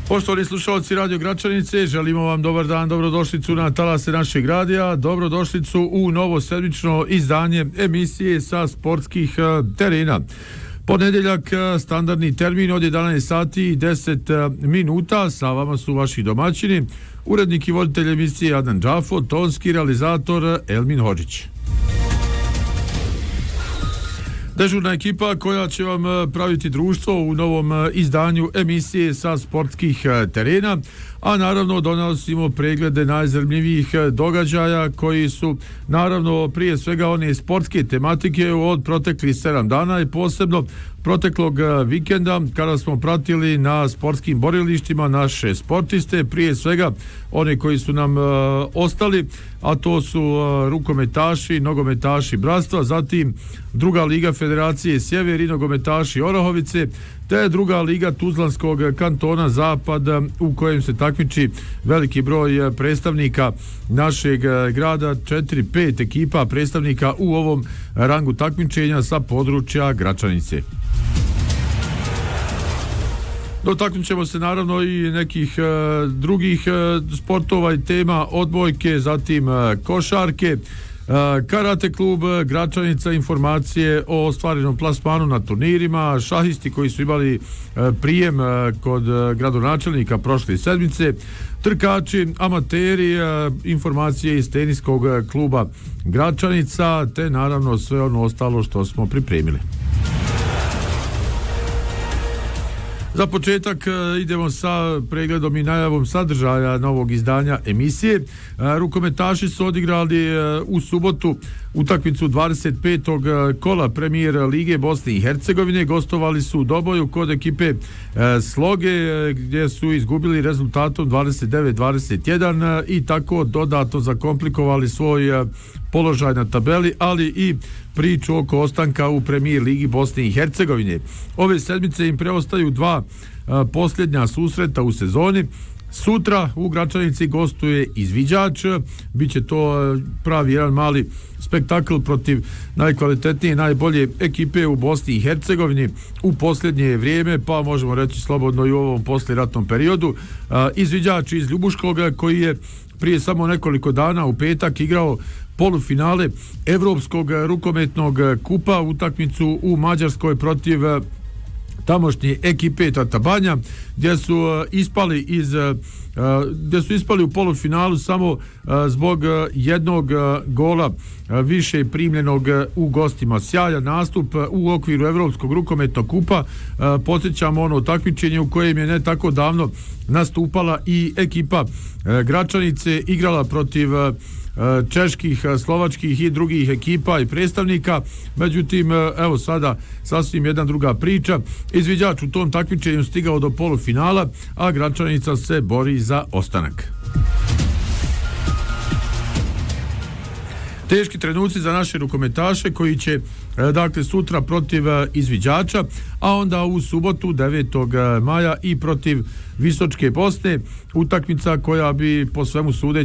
Poštovani slušalci Radio Gračanice, želimo vam dobar dan, dobrodošlicu na talase našeg radija, dobrodošlicu u novo sedmično izdanje emisije sa sportskih terena. Ponedjeljak, standardni termin od 11 sati i 10 minuta, sa vama su vaši domaćini, urednik i voditelj emisije Adnan Džafo, tonski realizator Elmin Hodžić. Dežurna ekipa koja će vam praviti društvo u novom izdanju emisije sa sportskih terena, a naravno donosimo preglede najzanimljivijih događaja koji su naravno prije svega one sportske tematike od proteklih 7 dana i posebno proteklog vikenda kada smo pratili na sportskim borilištima naše sportiste, prije svega one koji su nam ostali, a to su rukometaši, nogometaši Bratstva, zatim druga liga Federacije Sjever i nogometaši Orahovice, te druga liga Tuzlanskog kantona Zapad u kojem se takmiči veliki broj predstavnika našeg grada, 4-5 ekipa predstavnika u ovom rangu takmičenja sa područja Gračanice. Dotaknut ćemo se naravno i nekih drugih sportova i tema, odbojke, zatim košarke, karate klub Gračanica, informacije o ostvarenom plasmanu na turnirima, šahisti koji su imali prijem kod gradonačelnika prošle sedmice, trkači, amateri, informacije iz teniskog kluba Gračanica, te naravno sve ono ostalo što smo pripremili. Za početak idemo sa pregledom i najavom sadržaja novog izdanja emisije. Rukometaši su odigrali u subotu utakmicu 25. kola Premijer Lige Bosne i Hercegovine. Gostovali su u Doboju kod ekipe Sloge gdje su izgubili rezultatom 29-21 i tako dodatno zakomplikovali svoj položaj na tabeli, ali i priču oko ostanka u Premijer Ligi Bosne i Hercegovine. Ove sedmice im preostaju dva posljednja susreta u sezoni. Sutra u Gračanici gostuje Izviđač, biće to pravi jedan mali spektakl protiv najkvalitetnije, najbolje ekipe u Bosni i Hercegovini u posljednje vrijeme, pa možemo reći slobodno i u ovom poslijeratnom periodu. Izviđač iz Ljubuškog koji je prije samo nekoliko dana u petak igrao polufinale Evropskog rukometnog kupa, utakmicu u Mađarskoj protiv tamošnje ekipe Tatabanja, gdje su ispali u polufinalu samo zbog jednog gola više primljenog u gostima. Sjajan nastup u okviru Evropskog rukometnog kupa. Podsjećamo ono takmičenje u kojem je ne tako davno nastupala i ekipa Gračanice, igrala protiv čeških, slovačkih i drugih ekipa i predstavnika. Međutim, evo sada sasvim jedna druga priča. Izviđač u tom takmičenju stigao do polufinala, a Gračanica se bori za ostanak. Teški trenuci za naše rukometaše koji će dakle sutra protiv Izviđača, a onda u subotu 9. maja i protiv Visočke Bosne, utakmica koja bi po svemu sudeći